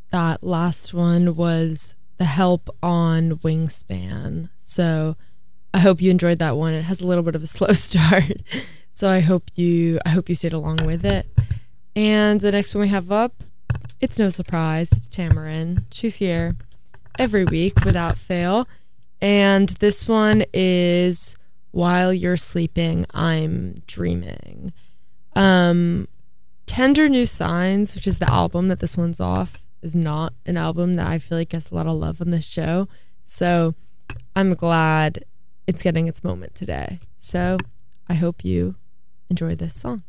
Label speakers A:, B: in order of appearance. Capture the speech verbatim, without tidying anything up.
A: that last one was The Help on Wingspan. So I hope you enjoyed that one. It has a little bit of a slow start. So I hope you I hope you stayed along with it. And the next one we have up, it's no surprise. It's Tamarin. She's here every week without fail. And this one is While You're Sleeping, I'm Dreaming. Um, Tender New Signs, which is the album that this one's off, is not an album that I feel like gets a lot of love on this show. So I'm glad it's getting its moment today. So I hope you enjoy this song.